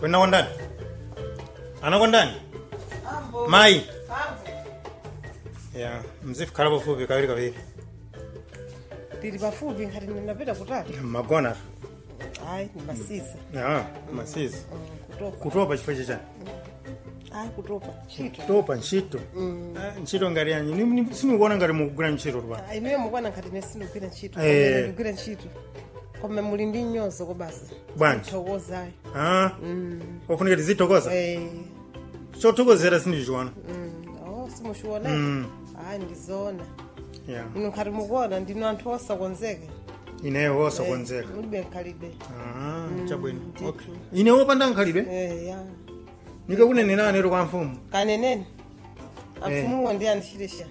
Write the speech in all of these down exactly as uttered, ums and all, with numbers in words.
Kwenda kwa ndani. Anakwenda ndani? Mai. Ya, mzifu kala fupi kawili kawili. Tiri bafupi ngati ninapita kutali. Magona. Ai, ni masisa. Ya, masisa. Kutopa. Kutopa chifo chicha. Ai, kutopa. Chito. Kutopa nchito. Ah, nchito ngari yanyi. Ni sinu kuona ngari mukugura nchito ruba. Ai, niwe mukwana ngati nesinu kwira nchito. Eh. Kwira nchito. Kome muli ndi nyozo ko basi. Bwanji. Thokoza. Ah. Mm. Ofuneka tizitokoza. Eh. Cho tokozera sindijuana. Mm. Oh, simushuona. Mm. Ai, ndizona. Ya. Ino khari mukuona ndino anthu osakonzeka. Ineyo wosakonzeka. Mulibe nkhalidwe. Ah, chabwino. Okay. Ineyo opanda nkhalidwe? Eh, ya. Nikakunenera anero kwa mfumu. Kanenene. Amfumu ndi andishirisha.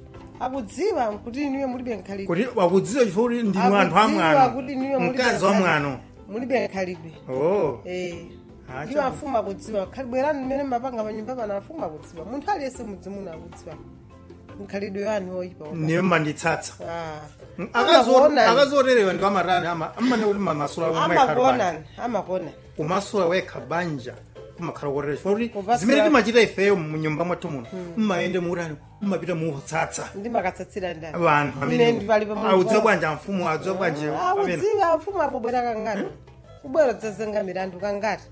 Akudziwa kuti niwe mulibe nkhalidwe. Kuti wakudziwa chifukwa ndi anthu amwano. Kuti niwe mulibe mkazi wa mwano. Mulibe nkhalidwe. Oh. Eh. Ah, Ndiwo amfumu akudziwa. Khalibwerani mmene mapanga panyumba pana amfumu akudziwa. Munthu aliyense mudzimuna akudziwa. Nkhalidwe wanu oyipa. Niwe manditsatsa. Ah. Akazoona akazorerewa ndi amarani ama amane kuti mamasula omwe Amakona, amakona. kumasula wekha banja kumakhala korera chifukwa Kupasula- zimene timachita ifeyo mu nyumba mwathu muno mmayende muurani mmapita mutsatsa Ndimakatsatsira ndani. abantu Ine ndipali pa amene audziwa bwanja mfumu audziwa bwanje amene Akudziwa amfumu akubwera kangati. Kubwera dzazenga milandu kangati.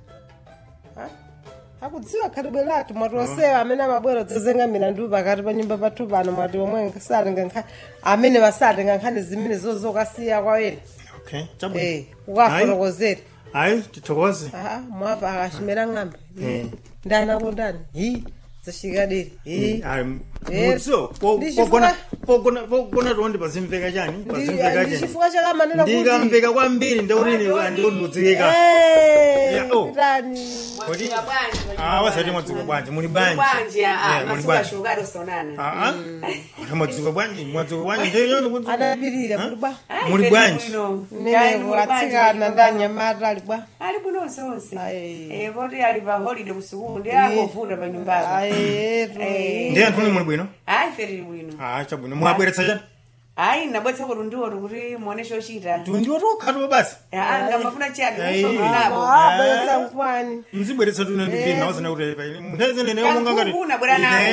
Ha? Akudziwa khalibwe lathu mwatosewa amene amabwera dzazenga milandu pakati pa nyumba pathu pano mwati omwe nkasatenga nkhani amene basatenga nkhani zimene zozokasiya kwa ena. okay chabwino Eh, ukaforokozera. hayi tithokoze Aha, mwapa akashimera ng'ambe. Eh. Ndana kundani. Hi, zashikadiri. Hi. Eh, mutso ndichifuna- pogona pogona pogona tondi pazimveka chani pazimveka chani Ndichifukwa chakamanena kuti. ndikamveka kwambiri ndaurini andiudzikika Eh. Ya, oh. Ndani. kodi ah wasati mwadzuka bwanji muli bwanji Bwanji ah Eh, muli masuka bwanji shugari sonana. ah ah mwadzuka bwanji mwadzuka bwanji ndeyo mwadzuka Adapirira kuti bwa. Muli bwanji? Nene atsikana ndanyamata ali bwa. Ali buno sonse. Ayi. Eh boti ali pa holiday kusuku ndi akovunda pa nyumba. Ayi. ndiye anthu muli bwino Ai feri bwino. ah chabwino mwabweretsa chani Ai nabwetsa kuti ndiwo kuti muone chochita. ndiwo tokhatwa basi Ah ngamafuna chadi Ai. kufunabo. Ah, bwesa nkwani. mzibweretsa tuna ndipina wasana kuti mtheze nene yomunga ngati Kankhuku unabwera nawo.